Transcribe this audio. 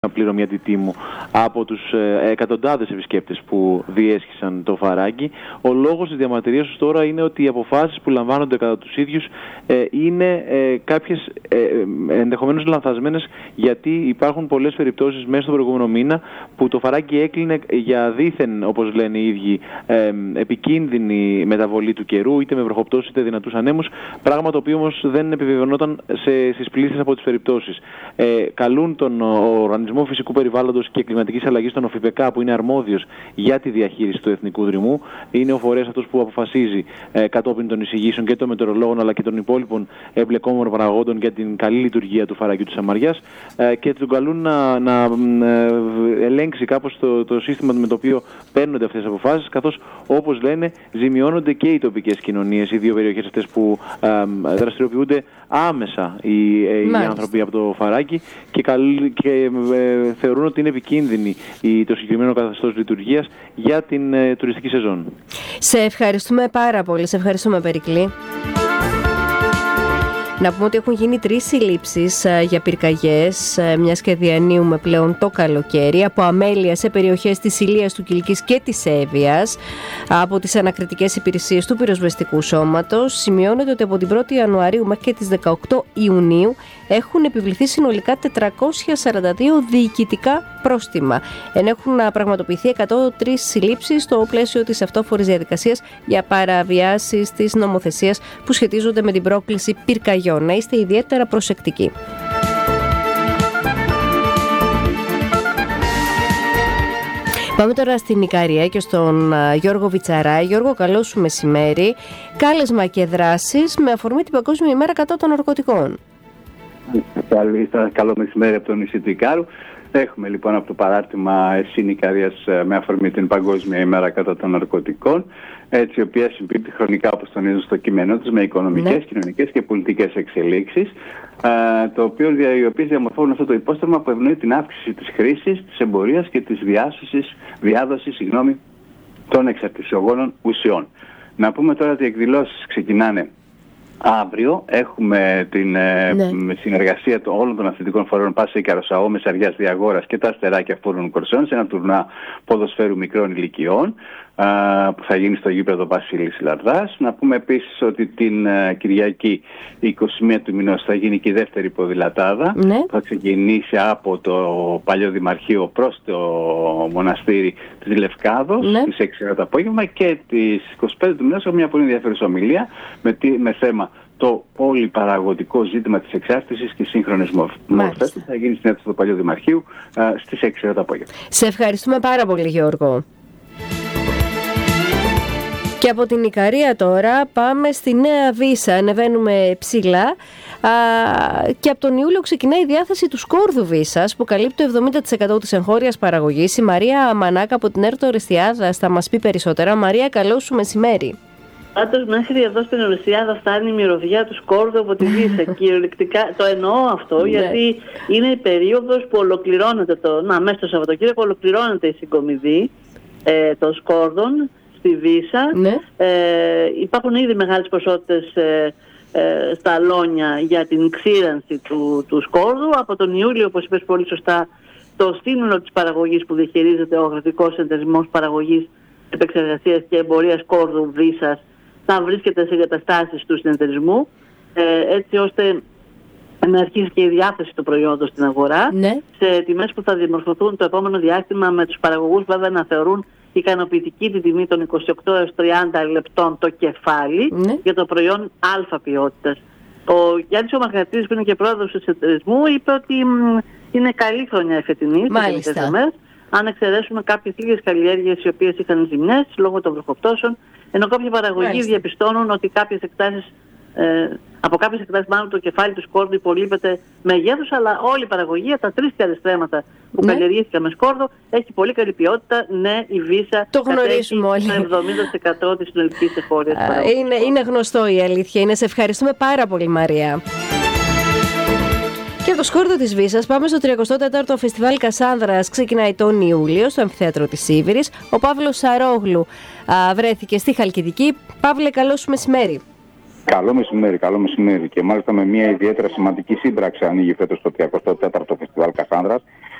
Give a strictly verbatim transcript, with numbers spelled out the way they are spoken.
πληρωμή αντιτίμου από τους ε, εκατοντάδες επισκέπτες που διέσχισαν το Φαράγγι. Ο λόγος της διαμαρτυρίας τους τώρα είναι ότι οι αποφάσεις που λαμβάνονται κατά τους ίδιους ε, είναι ε, κάποιες ε, ενδεχομένως λανθασμένες, γιατί υπάρχουν πολλές περιπτώσεις μέσα στον προηγούμενο μήνα που το Φαράγγι έκλεινε για δήθεν, όπως λένε οι ίδιοι, ε, επικίνδυνη μεταβολή του καιρού, είτε με βροχοπτώσεις είτε δυνατούς ανέμους, πράγμα το οποίο όμως δεν επιβεβαιωνόταν σε, στις πλήσεις από τις περιπτώσεις. Ε, καλούν τον Οργανισμό Φυσικού Περιβάλλοντος και Κλιματικής Αλλαγής, τον ΟΦΙΠΕΚΑ, που είναι αρμόδιος για τη διαχείριση του εθνικού δρυμού. Είναι ο φορέας αυτός που αποφασίζει ε, κατόπιν των εισηγήσεων και των μετεωρολόγων αλλά και των υπόλοιπων εμπλεκόμενων παραγόντων για την καλή λειτουργία του Φαραγγιού της Σαμαριάς, ε, και τον καλούν να, να ε, ελέγξει κάπως το, το σύστημα με το οποίο παίρνονται αυτές τις αποφάσεις, καθώς, όπως λένε, ζημιώνονται και οι τοπικές κοινωνίες, οι δύο περιοχές αυτές που ε, δραστηριοποιούνται άμεσα οι, ε, οι άνθρωποι από το Φαράγγι και, καλ, και ε, θεωρούν ότι είναι επικίνδυνη η, το συγκεκριμένο καθεστώς λειτουργίας για την ε, τουριστική σεζόν. Σε ευχαριστούμε πάρα πολύ. Σε ευχαριστούμε, Περικλή. Να πούμε ότι έχουν γίνει τρεις συλλήψεις για πυρκαγιές, μιας και διανύουμε πλέον το καλοκαίρι, από αμέλεια σε περιοχές της Ηλίας, του Κιλκής και της Εύβοιας, από τις ανακριτικές υπηρεσίες του πυροσβεστικού σώματος. Σημειώνεται ότι από την πρώτη Ιανουαρίου μέχρι και τις δεκαοκτώ Ιουνίου έχουν επιβληθεί συνολικά τετρακόσια σαράντα δύο διοικητικά πρόστιμα, ενώ έχουν πραγματοποιηθεί εκατό τρεις συλλήψεις στο πλαίσιο της αυτόφορης διαδικασίας για παραβιάσεις της νομοθεσίας που σχετίζονται με την πρόκληση πυρκαγιών. Να είστε ιδιαίτερα προσεκτικοί. Πάμε τώρα στην Ικαρία και στον Γιώργο Βιτσαρά. Γιώργο, καλό σου μεσημέρι. Κάλεσμα και δράσεις με αφορμή την Παγκόσμια ημέρα κατά των ναρκωτικών. Καλό μεσημέρι από το νησί του Ικάρου. Έχουμε λοιπόν από το παράρτημα ΕΣΥΝ Ικαρίας με αφορμή την Παγκόσμια ημέρα κατά των ναρκωτικών, έτσι, η οποία συμπίπτει χρονικά, όπως τονίζω στο κείμενό της, με οικονομικές, ναι. κοινωνικές και πολιτικές εξελίξεις, το οποίο, οι οποίες διαμορφώνουν αυτό το υπόστρωμα που ευνοεί την αύξηση της χρήσης, της εμπορίας και της διάσωσης, διάδοσης συγγνώμη, των εξαρτησιογόνων ουσιών. Να πούμε τώρα ότι οι εκδηλώσεις ξεκινάνε αύριο. Έχουμε την ναι. συνεργασία των όλων των αθλητικών φορέων Πάσα Ίκαρος, ΑΟ, Μεσαριάς, Διαγόρας και τα Αστεράκια Φόρων Κορσών σε ένα τουρνά ποδοσφαίρου μικρών ηλικιών α, που θα γίνει στο γήπεδο Βασίλης Λαρδάς. Να πούμε επίσης ότι την α, Κυριακή είκοσι μία του μηνός θα γίνει και η δεύτερη ποδηλατάδα, ναι. που θα ξεκινήσει από το παλιό Δημαρχείο προς το μοναστήρι της Λευκάδος, ναι. στις έξι το απόγευμα, και τις είκοσι πέντε του μηνός έχουμε μια πολύ ενδιαφέρουσα ομιλία με, με θέμα το πολυπαραγωγικό ζήτημα της εξάρτησης και σύγχρονες μορφές, που θα γίνει στην αίθουσα του παλιού Δημαρχείου α, στις έξι το απόγευμα. Σε ευχαριστούμε πάρα πολύ, Γιώργο. Και από την Ικαρία τώρα πάμε στη Νέα Βύσσα, ανεβαίνουμε ψηλά, α, και από τον Ιούλιο ξεκινάει η διάθεση του σκόρδου Βύσσας που καλύπτει το εβδομήντα τοις εκατό της εγχώριας παραγωγής. Η Μαρία Μανάκα από την Έρτο Ορεστιάδα θα μας πει περισσότερα. Μαρία, καλό σου μεσημέρι. Πάντως μέχρι εδώ στην Ορεστιάδα φτάνει η μυρωδιά του σκόρδου από τη Βύσσα. Κυριολεκτικά το εννοώ αυτό, γιατί είναι η περίοδος που ολοκληρώνεται το, να, μέσα στο Σαββατοκύριακο ολοκληρώνεται η συγκομιδή ε, των σκόρδων στη Βύσσα. Ναι. Ε, υπάρχουν ήδη μεγάλες ποσότητες ε, ε, στα αλόνια για την ξύρανση του, του σκόρδου. Από τον Ιούλιο, όπως είπες πολύ σωστά, το σύνολο της παραγωγής που διαχειρίζεται ο Κρατικός Συνεταιρισμός Παραγωγής, Επεξεργασίας και Εμπορίας Σκόρδου Βύσσας θα βρίσκεται σε εγκαταστάσεις του συνεταιρισμού, ε, έτσι ώστε να αρχίσει και η διάθεση του προϊόντος στην αγορά, ναι. σε τιμές που θα διαμορφωθούν το επόμενο διάστημα, με τους παραγωγούς βέβαια να θεωρούν ικανοποιητική την τιμή των είκοσι οκτώ έως τριάντα λεπτών το κεφάλι, ναι. για το προϊόν α ποιότητας. Ο Γιάννης ο Μαργαρατίδης, που είναι και πρόεδρος του συνεταιρισμού, είπε ότι μ, είναι καλή χρονιά η φετινή, αν εξαιρέσουμε κάποιες λίγες καλλιέργειες οι οποίες είχαν ζημιές λόγω των βροχοπτώσεων, ενώ κάποιοι παραγωγοί Μάλιστα. διαπιστώνουν ότι κάποιες εκτάσεις, ε, από κάποιες εκτάσεις μάλλον το κεφάλι του σκόρδου υπολείπεται μεγέθους, αλλά όλη η παραγωγή, τα τρεις στρέμματα που ναι. καλλιεργήθηκαν με σκόρδο, έχει πολύ καλή ποιότητα. Ναι, η Βύσσα το γνωρίζουμε όλοι. Το εβδομήντα τοις εκατό της συνολικής εγχώριας παραγωγής. Είναι, είναι γνωστό, η αλήθεια είναι. Σε ευχαριστούμε πάρα πολύ, Μαρία. Και το σκόρδο της Βύσσας πάμε στο τριακοστό τέταρτο Φεστιβάλ Κασάνδρας. Ξεκινάει τον Ιούλιο στο Αμφιθέατρο της Σίβηρης. Ο Παύλος Σαρόγλου α, βρέθηκε στη Χαλκιδική. Παύλε, καλό σου μεσημέρι. Καλό μεσημέρι, καλό μεσημέρι. Και μάλιστα με μια ιδιαίτερα σημαντική σύμπραξη ανοίγει φέτος το τριακοστό τέταρτο Φεστιβάλ Κασάνδρας.